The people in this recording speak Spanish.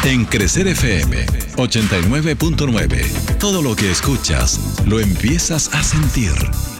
En Crecer FM 89.9, todo lo que escuchas lo empiezas a sentir.